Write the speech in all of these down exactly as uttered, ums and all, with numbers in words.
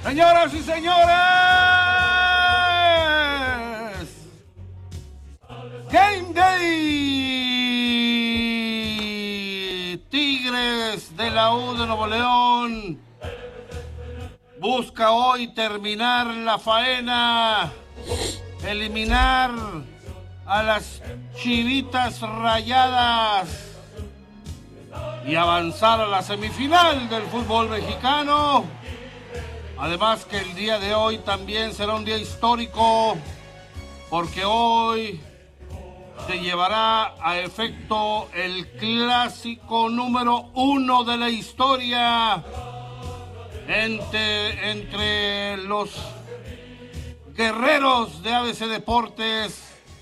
Señoras y señores, Game Day. Tigres de la U de Nuevo León busca hoy terminar la faena, eliminar a las Chivitas Rayadas y avanzar a la semifinal del fútbol mexicano. Además que el día de hoy también será un día histórico, porque hoy se llevará a efecto el clásico número uno de la historia entre, entre los guerreros de A B C Deportes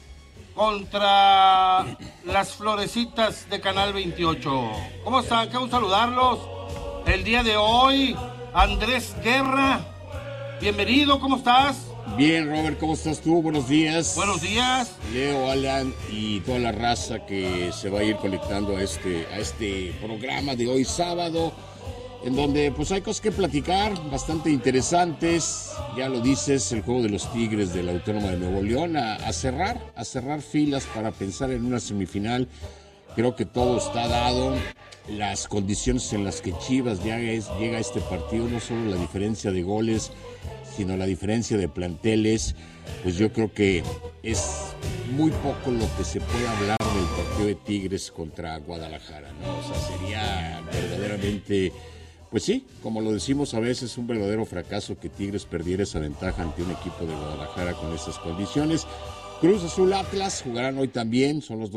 contra las Florecitas de Canal veintiocho. ¿Cómo están? Qué gusto saludarlos. El día de hoy, Andrés Guerra, bienvenido, ¿cómo estás? Bien, Robert, ¿cómo estás tú? Buenos días. Buenos días. Leo, Alan y toda la raza que se va a ir conectando a este, a este programa de hoy sábado, en donde pues hay cosas que platicar, bastante interesantes. Ya lo dices, el juego de los Tigres de la Autónoma de Nuevo León, a, a cerrar, a cerrar filas para pensar en una semifinal. Creo que todo está dado. Las condiciones en las que Chivas llega, es, llega a este partido, no solo la diferencia de goles, sino la diferencia de planteles, pues yo creo que es muy poco lo que se puede hablar del partido de Tigres contra Guadalajara, ¿no? O sea, sería verdaderamente, pues sí, como lo decimos a veces, un verdadero fracaso que Tigres perdiera esa ventaja ante un equipo de Guadalajara con esas condiciones. Cruz Azul Atlas jugarán hoy también, son los dos